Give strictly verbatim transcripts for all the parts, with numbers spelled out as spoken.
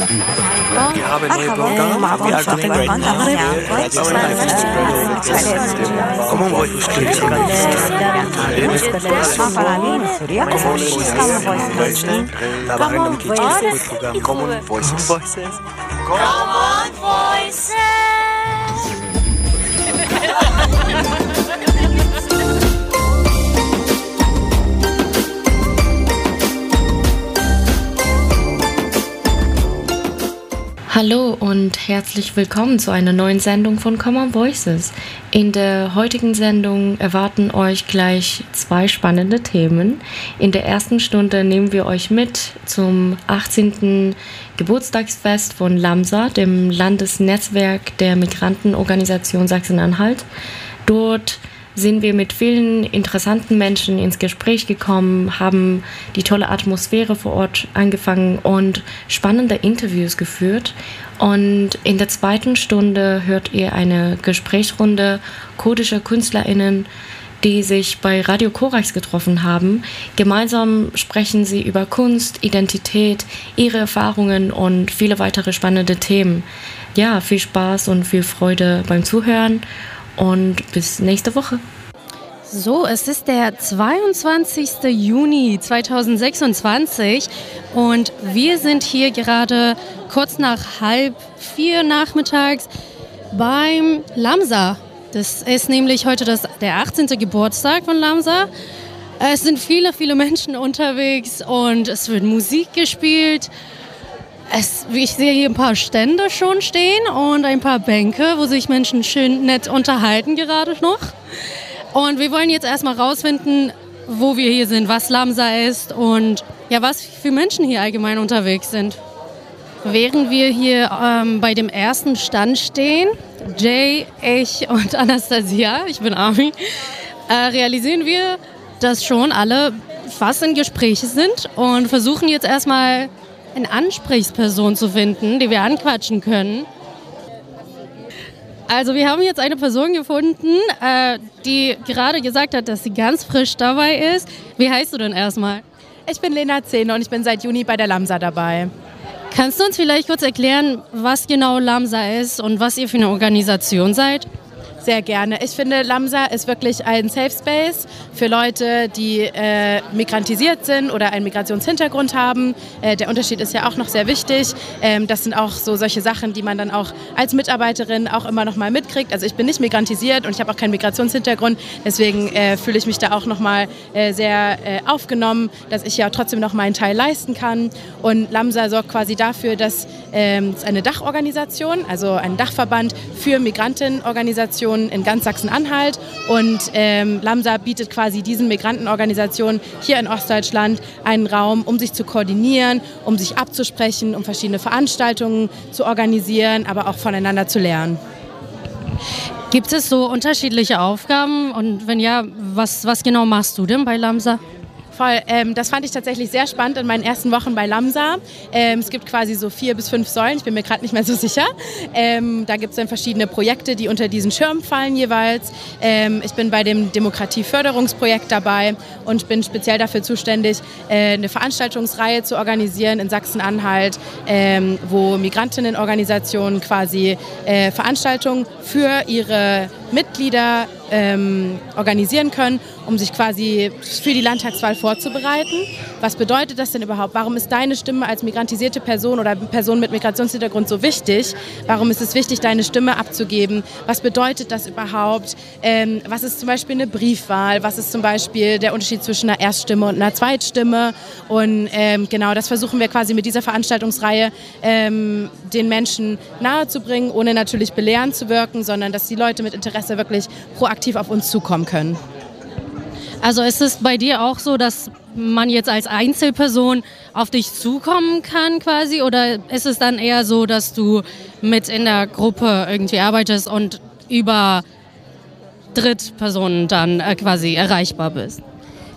Wir haben neue Programme. Wir are going right now. Common Voices. Common Voices. Common Voices. Hallo und herzlich willkommen zu einer neuen Sendung von Common Voices. In der heutigen Sendung erwarten euch gleich zwei spannende Themen. In der ersten Stunde nehmen wir euch mit zum achtzehnten Geburtstagsfest von LAMSA, dem Landesnetzwerk der Migrantenorganisation Sachsen-Anhalt. Dort sind wir mit vielen interessanten Menschen ins Gespräch gekommen, haben die tolle Atmosphäre vor Ort angefangen und spannende Interviews geführt. Und in der zweiten Stunde hört ihr eine Gesprächsrunde kurdischer KünstlerInnen, die sich bei Radio Korax getroffen haben. Gemeinsam sprechen sie über Kunst, Identität, ihre Erfahrungen und viele weitere spannende Themen. Ja, viel Spaß und viel Freude beim Zuhören. Und bis nächste Woche. So, es ist der zweiundzwanzigste Juni zweitausendsechsundzwanzig und wir sind hier gerade kurz nach halb vier nachmittags beim LAMSA. Das ist nämlich heute das, der achtzehnte Geburtstag von LAMSA. Es sind viele, viele Menschen unterwegs und es wird Musik gespielt. Es, ich sehe hier ein paar Stände schon stehen und ein paar Bänke, wo sich Menschen schön nett unterhalten gerade noch. Und wir wollen jetzt erstmal rausfinden, wo wir hier sind, was LAMSA ist und ja, was für Menschen hier allgemein unterwegs sind. Während wir hier ähm, bei dem ersten Stand stehen, Jay, ich und Anastasia, ich bin Ami, äh, realisieren wir, dass schon alle fast in Gespräche sind und versuchen jetzt erstmal eine Ansprechperson zu finden, die wir anquatschen können. Also wir haben jetzt eine Person gefunden, äh, die gerade gesagt hat, dass sie ganz frisch dabei ist. Wie heißt du denn erstmal? Ich bin Lena Zehne und ich bin seit Juni bei der LAMSA dabei. Kannst du uns vielleicht kurz erklären, was genau LAMSA ist und was ihr für eine Organisation seid? Sehr gerne. Ich finde, LAMSA ist wirklich ein Safe Space für Leute, die äh, migrantisiert sind oder einen Migrationshintergrund haben. Äh, der Unterschied ist ja auch noch sehr wichtig. Ähm, das sind auch so solche Sachen, die man dann auch als Mitarbeiterin auch immer noch mal mitkriegt. Also ich bin nicht migrantisiert und ich habe auch keinen Migrationshintergrund. Deswegen äh, fühle ich mich da auch noch mal äh, sehr äh, aufgenommen, dass ich ja trotzdem noch meinen Teil leisten kann. Und LAMSA sorgt quasi dafür, dass ähm, es eine Dachorganisation, also ein Dachverband für Migrantenorganisationen in ganz Sachsen-Anhalt und ähm, LAMSA bietet quasi diesen Migrantenorganisationen hier in Ostdeutschland einen Raum, um sich zu koordinieren, um sich abzusprechen, um verschiedene Veranstaltungen zu organisieren, aber auch voneinander zu lernen. Gibt es so unterschiedliche Aufgaben und wenn ja, was, was genau machst du denn bei LAMSA? Voll, ähm, das fand ich tatsächlich sehr spannend in meinen ersten Wochen bei LAMSA. Ähm, es gibt quasi so vier bis fünf Säulen, ich bin mir gerade nicht mehr so sicher. Ähm, da gibt es dann verschiedene Projekte, die unter diesen Schirm fallen jeweils. Ähm, ich bin bei dem Demokratieförderungsprojekt dabei und bin speziell dafür zuständig, äh, eine Veranstaltungsreihe zu organisieren in Sachsen-Anhalt, ähm, wo Migrantinnenorganisationen quasi äh, Veranstaltungen für ihre Mitglieder ähm, organisieren können, um sich quasi für die Landtagswahl vorzubereiten. Was bedeutet das denn überhaupt? Warum ist deine Stimme als migrantisierte Person oder Person mit Migrationshintergrund so wichtig? Warum ist es wichtig, deine Stimme abzugeben? Was bedeutet das überhaupt? Ähm, was ist zum Beispiel eine Briefwahl? Was ist zum Beispiel der Unterschied zwischen einer Erststimme und einer Zweitstimme? Und ähm, genau, das versuchen wir quasi mit dieser Veranstaltungsreihe ähm, den Menschen nahezubringen, ohne natürlich belehrend zu wirken, sondern dass die Leute mit Interesse wirklich proaktiv auf uns zukommen können. Also ist es bei dir auch so, dass man jetzt als Einzelperson auf dich zukommen kann quasi? Oder ist es dann eher so, dass du mit in der Gruppe irgendwie arbeitest und über Drittpersonen dann äh, quasi erreichbar bist?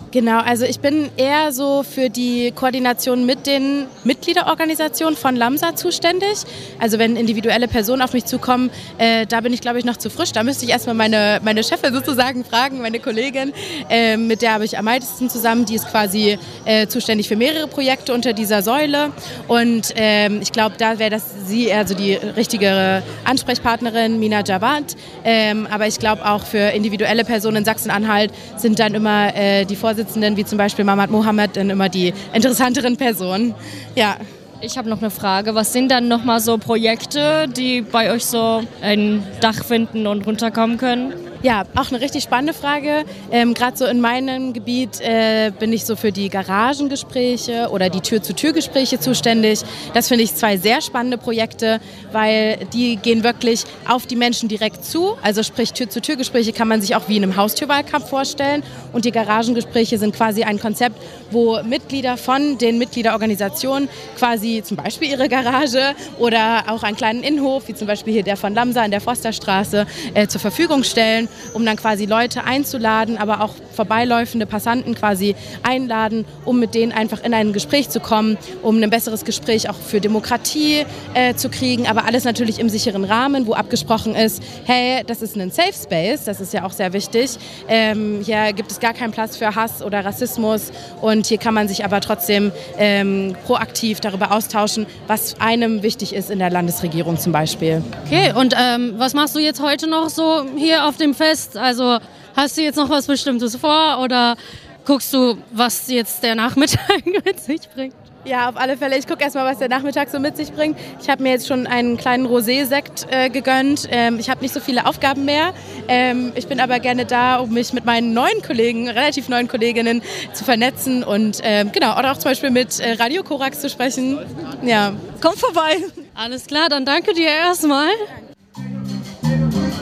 Genau, also ich bin eher so für die Koordination mit den Mitgliederorganisationen von Lamsa zuständig. Also wenn individuelle Personen auf mich zukommen, äh, da bin ich glaube ich noch zu frisch. Da müsste ich erstmal meine, meine Chefin sozusagen fragen, meine Kollegin, äh, mit der habe ich am meisten zusammen. Die ist quasi äh, zuständig für mehrere Projekte unter dieser Säule. Und ähm, ich glaube, da wäre das sie also die richtige Ansprechpartnerin, Mina Javad. Ähm, aber ich glaube auch für individuelle Personen in Sachsen-Anhalt sind dann immer äh, die Vorsitzenden, wie zum Beispiel Mahmoud Mohammed, dann immer die interessanteren Personen. Ja. Ich habe noch eine Frage. Was sind dann nochmal so Projekte, die bei euch so ein Dach finden und runterkommen können? Ja, auch eine richtig spannende Frage. Ähm, Gerade so in meinem Gebiet äh, bin ich so für die Garagengespräche oder die Tür-zu-Tür-Gespräche zuständig. Das finde ich zwei sehr spannende Projekte, weil die gehen wirklich auf die Menschen direkt zu. Also sprich Tür-zu-Tür-Gespräche kann man sich auch wie in einem Haustürwahlkampf vorstellen. Und die Garagengespräche sind quasi ein Konzept, wo Mitglieder von den Mitgliederorganisationen quasi zum Beispiel ihre Garage oder auch einen kleinen Innenhof, wie zum Beispiel hier der von Lamsa in der Forsterstraße, äh, zur Verfügung stellen, um dann quasi Leute einzuladen, aber auch vorbeiläufende Passanten quasi einladen, um mit denen einfach in ein Gespräch zu kommen, um ein besseres Gespräch auch für Demokratie äh, zu kriegen, aber alles natürlich im sicheren Rahmen, wo abgesprochen ist, hey, das ist ein Safe Space, das ist ja auch sehr wichtig. Ähm, hier gibt es gar keinen Platz für Hass oder Rassismus und hier kann man sich aber trotzdem ähm, proaktiv darüber austauschen, was einem wichtig ist in der Landesregierung zum Beispiel. Okay, und ähm, was machst du jetzt heute noch so hier auf dem Fest? Also hast du jetzt noch was Bestimmtes vor oder guckst du, was jetzt der Nachmittag mit sich bringt? Ja, auf alle Fälle. Ich gucke erstmal, was der Nachmittag so mit sich bringt. Ich habe mir jetzt schon einen kleinen Rosé-Sekt äh, gegönnt. Ähm, ich habe nicht so viele Aufgaben mehr. Ähm, ich bin aber gerne da, um mich mit meinen neuen Kollegen, relativ neuen Kolleginnen zu vernetzen und ähm, genau, oder auch zum Beispiel mit äh, Radio Korax zu sprechen. Ja, kommt vorbei. Alles klar, dann danke dir erstmal.